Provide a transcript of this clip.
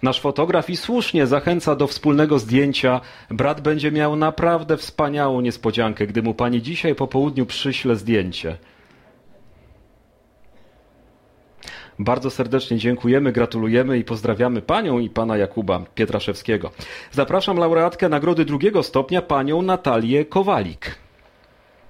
Nasz fotograf i słusznie zachęca do wspólnego zdjęcia. Brat będzie miał naprawdę wspaniałą niespodziankę, gdy mu pani dzisiaj po południu przyśle zdjęcie. Bardzo serdecznie dziękujemy, gratulujemy i pozdrawiamy panią i pana Jakuba Pietraszewskiego. Zapraszam laureatkę nagrody 2. stopnia, panią Natalię Kowalik.